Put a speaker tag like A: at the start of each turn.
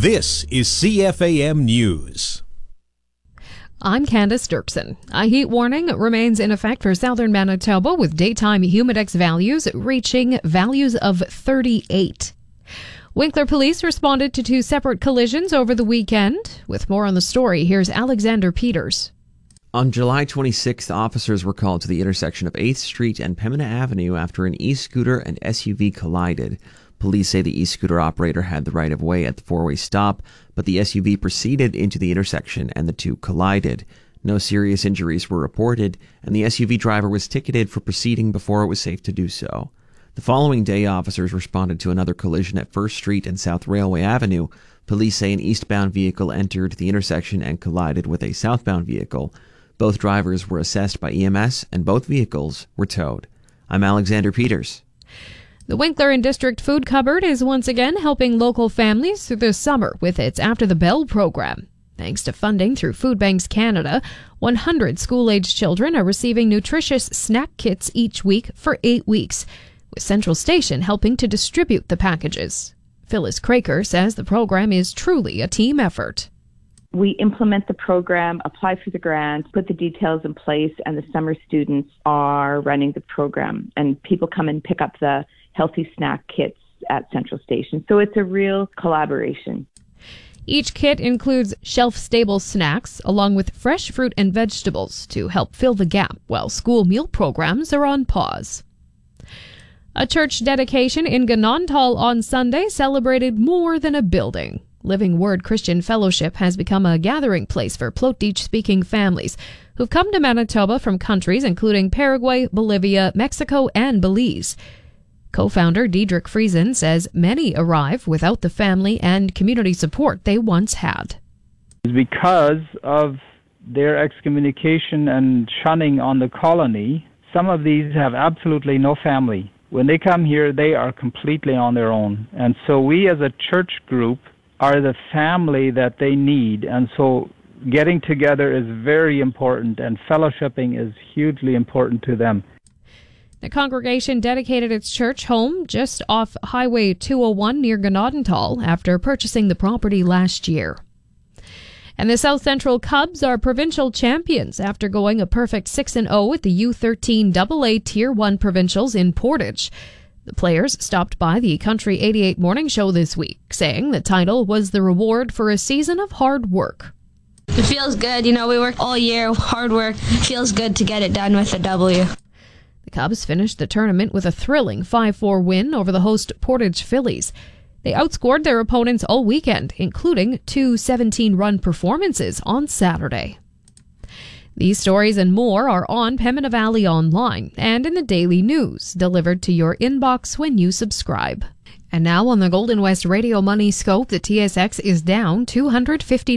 A: This is CFAM News.
B: I'm Candace Dirksen. A heat warning remains in effect for southern Manitoba with daytime humidex values reaching values of 38. Winkler police responded to 2 separate collisions over the weekend. With more on the story, here's Alexander Peters.
C: On July 26th, officers were called to the intersection of 8th Street and Pembina Avenue after an e-scooter and SUV collided. Police say the e-scooter operator had the right-of-way at the four-way stop, but the SUV proceeded into the intersection and the two collided. No serious injuries were reported, and the SUV driver was ticketed for proceeding before it was safe to do so. The following day, officers responded to another collision at 1st Street and South Railway Avenue. Police say an eastbound vehicle entered the intersection and collided with a southbound vehicle. Both drivers were assessed by EMS, and both vehicles were towed. I'm Alexander Peters.
B: The Winkler and District Food Cupboard is once again helping local families through the summer with its After the Bell program. Thanks to funding through Food Banks Canada, 100 school-aged children are receiving nutritious snack kits each week for 8 weeks, with Central Station helping to distribute the packages. Phyllis Craker says the program is truly a team effort.
D: We implement the program, apply for the grant, put the details in place, and the summer students are running the program. And people come and pick up the healthy snack kits at Central Station. So it's a real collaboration.
B: Each kit includes shelf-stable snacks along with fresh fruit and vegetables to help fill the gap while school meal programs are on pause. A church dedication in Ganontal on Sunday celebrated more than a building. Living Word Christian Fellowship has become a gathering place for Plotich-speaking families who've come to Manitoba from countries including Paraguay, Bolivia, Mexico, and Belize. Co-founder Diedrich Friesen says many arrive without the family and community support they once had.
E: Because of their excommunication and shunning on the colony, some of these have absolutely no family. When they come here, they are completely on their own. And so we as a church group are the family that they need. And so getting together is very important, and fellowshipping is hugely important to them.
B: The congregation dedicated its church home just off Highway 201 near Ganontal after purchasing the property last year. And the South Central Cubs are provincial champions after going a perfect 6-0 at the U13 AA Tier 1 Provincials in Portage. The players stopped by the Country 88 morning show this week, saying the title was the reward for a season of hard work.
F: It feels good. We worked all year, hard work. Feels good to get it done with a W.
B: The Cubs finished the tournament with a thrilling 5-4 win over the host Portage Phillies. They outscored their opponents all weekend, including 2 17-run performances on Saturday. These stories and more are on Pembina Valley Online and in the Daily News, delivered to your inbox when you subscribe. And now on the Golden West Radio Money Scope, the TSX is down $250